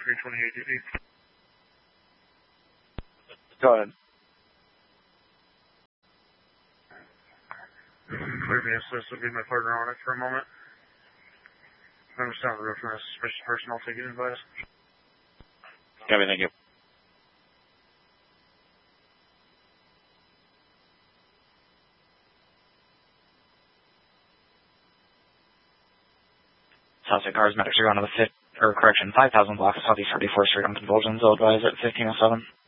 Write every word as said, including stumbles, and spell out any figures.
three twenty-eight D D. Go ahead. Clear me, so this will be my partner on it for a moment. I'm just on the roof from a suspicious person. I'll take it in advice. Copy, thank you. Southside cars, medics are going to the fifth, or correction, five thousand block of Southeast thirty-fourth Street on convulsions. I'll advise at fifteen oh seven.